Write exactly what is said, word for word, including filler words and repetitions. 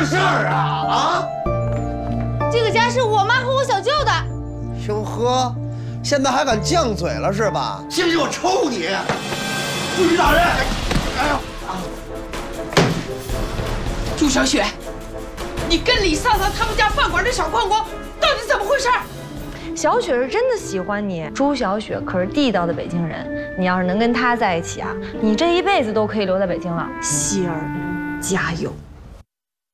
事儿啊啊！ 这个家是我妈和我小舅的。 哟呵，现在还敢犟嘴了是吧？信不信我抽你？副局大人，哎呦！ 朱小雪，你跟李嫂嫂他们家饭馆的小矿工到底怎么回事？ 小雪是真的喜欢你，朱小雪可是地道的北京人，你要是能跟她在一起啊，你这一辈子都可以留在北京了。 希儿，加油！